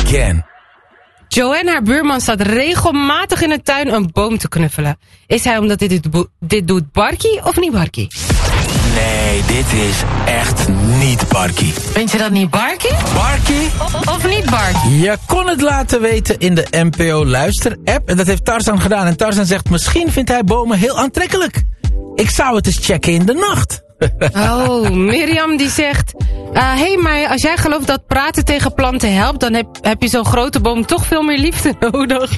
again. Joanne, haar buurman, staat regelmatig in de tuin een boom te knuffelen. Is hij omdat dit doet Barkie of niet Barkie? Nee, dit is echt niet Barkie. Vind je dat niet Barkie? Barkie? Of niet Barkie? Je kon het laten weten in de NPO Luister-app. En dat heeft Tarzan gedaan. En Tarzan zegt, misschien vindt hij bomen heel aantrekkelijk. Ik zou het eens checken in de nacht. Oh, Mirjam die zegt... hey, maar als jij gelooft dat praten tegen planten helpt... dan heb je zo'n grote boom toch veel meer liefde nodig.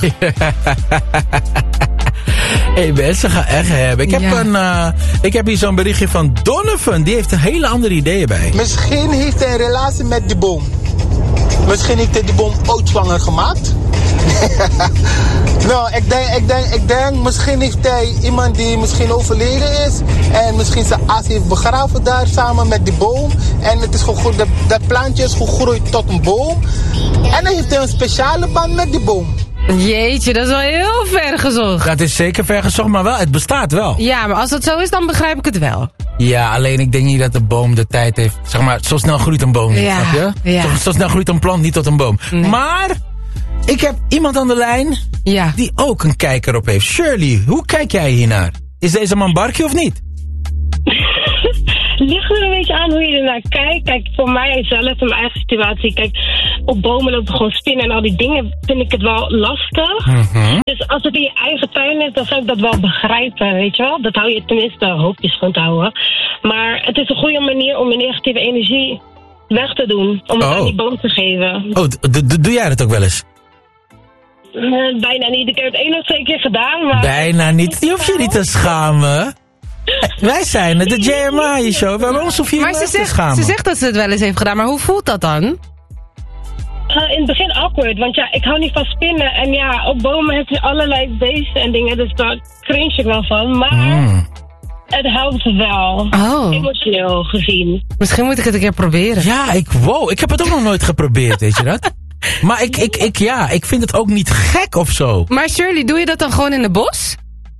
Hey, mensen gaan echt hebben. Ik heb hier zo'n berichtje van Donovan. Die heeft een hele andere ideeën bij. Misschien heeft hij een relatie met die boom. Misschien heeft hij die boom ooit zwanger gemaakt. Nou, ik denk, misschien heeft hij iemand die misschien overleden is. En misschien zijn as heeft begraven daar samen met die boom. En het is gewoon dat plantje is gegroeid tot een boom. En dan heeft hij een speciale band met die boom. Jeetje, dat is wel heel ver gezocht. Dat is zeker ver gezocht, maar wel, het bestaat wel. Ja, maar als dat zo is, dan begrijp ik het wel. Ja, alleen ik denk niet dat de boom de tijd heeft. Zeg maar, zo snel groeit een boom niet, Ja, snap je? ja. Zo snel groeit een plant niet tot een boom. Nee. Maar, ik heb iemand aan de lijn die ook een kijker op heeft. Shirley, hoe kijk jij hiernaar? Is deze man Barkie of niet? Ligt er een beetje aan hoe je ernaar kijkt. Kijk, voor mij zelf, in mijn eigen situatie, kijk, op bomen lopen gewoon spinnen en al die dingen vind ik het wel lastig. Mm-hmm. Dus als het in je eigen tuin is, dan zou ik dat wel begrijpen, weet je wel. Dat hou je tenminste hoopjes schoon te houden. Maar het is een goede manier om je negatieve energie weg te doen. Om het aan die boom te geven. Oh, doe jij dat ook wel eens? Bijna niet. Ik heb het 1 of 2 keer gedaan. Maar Bijna niet. Die hoef je niet te schamen. Wij zijn de JMI show. Bij ons hoef je maar niet te schamen. ze zegt dat ze het wel eens heeft gedaan, maar hoe voelt dat dan? in het begin awkward, want ja, ik hou niet van spinnen. En ja, op bomen heb je allerlei beesten en dingen, dus daar cringe ik wel van. Maar het helpt wel, emotioneel gezien. Misschien moet ik het een keer proberen. Ja, ik heb het ook nog nooit geprobeerd, weet je dat? Maar ik vind het ook niet gek of zo. Maar Shirley, doe je dat dan gewoon in de bos?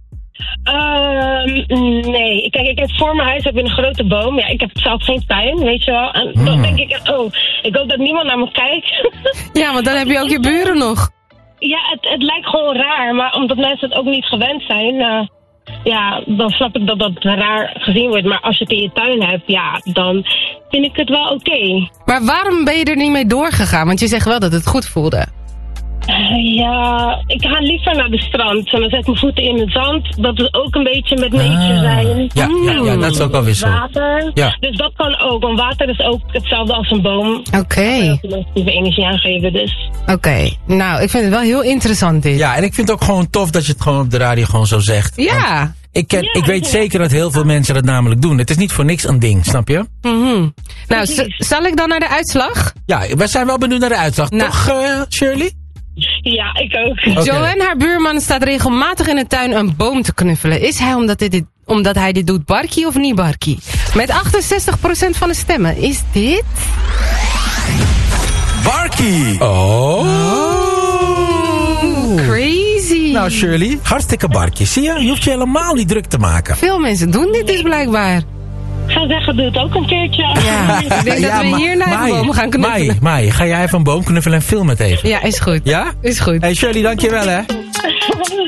Nee. Kijk, ik heb voor mijn huis een grote boom. Ja, ik heb zelf geen tuin, weet je wel. En dan denk ik, ik hoop dat niemand naar me kijkt. Ja, want dan heb je ook je buren nog. Ja, het lijkt gewoon raar. Maar omdat mensen het ook niet gewend zijn, ja, dan snap ik dat dat raar gezien wordt. Maar als je het in je tuin hebt, ja, dan vind ik het wel oké. Maar waarom ben je er niet mee doorgegaan? Want je zegt wel dat het goed voelde. Ja, ik ga liever naar de strand. En dan zet ik mijn voeten in het zand. Dat is ook een beetje met nature zijn. Ja, dat is ook alweer zo. Water. Ja. Dus dat kan ook. Want water is ook hetzelfde als een boom. Oké. Positieve energie aangeven, dus. Oké. Nou, ik vind het wel heel interessant dit. Ja, en ik vind het ook gewoon tof dat je het gewoon op de radio gewoon zo zegt. Ja. Ik weet zeker dat heel veel mensen dat namelijk doen. Het is niet voor niks een ding, snap je? Mm-hmm. Nou, zal ik dan naar de uitslag? Ja, we zijn wel benieuwd naar de uitslag. Nou. Toch, Shirley? Ja, ik ook. Okay. Joanne, haar buurman, staat regelmatig in de tuin een boom te knuffelen. Is hij omdat hij dit doet Barkie of niet Barkie? Met 68% van de stemmen. Is dit... Barkie! Oh. Crazy. Nou Shirley, hartstikke Barkie. Zie je? Je hoeft je helemaal niet druk te maken. Veel mensen doen dit dus blijkbaar. Ik zou zeggen, doe het ook een keertje. Ja, ik denk dat we hier naar de boom gaan knuffelen. Mai, ga jij even een boom knuffelen en film het even? Ja, is goed. Ja? Is goed. Hey Shirley, dankjewel hè.